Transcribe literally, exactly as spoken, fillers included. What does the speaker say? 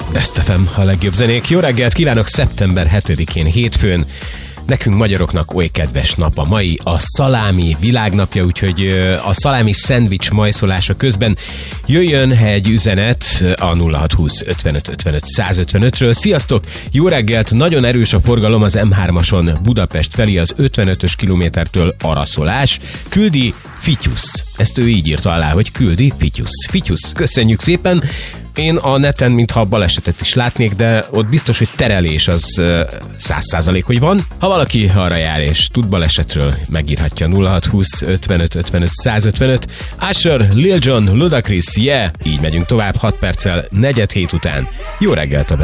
Ezt tefem a legjobb zenék. Jó reggelt kívánok szeptember hetedikén hétfőn. Nekünk magyaroknak oly kedves nap a mai, a szalámi világnapja, úgyhogy a szalámi szendvics majszolása közben jöjjön egy üzenet a nulla hat húsz ötvenöt ötvenöt százötvenötről. Sziasztok! Jó reggelt! Nagyon erős a forgalom az em hármason Budapest felé az ötvenötös kilométertől Araszolás. Küldi Fityusz. Ezt ő így írta alá, hogy küldi Fityusz. Fityusz, köszönjük szépen! Én a neten, mintha balesetet is látnék, de ott biztos, hogy terelés az száz százalék, hogy van. Ha valaki arra jár és tud balesetről, megírhatja nulla hat húsz ötvenöt ötvenöt százötvenöt. Usher, Lil Jon, Ludacris, yeah! Így megyünk tovább hat perccel negyed hét után. Jó reggelt a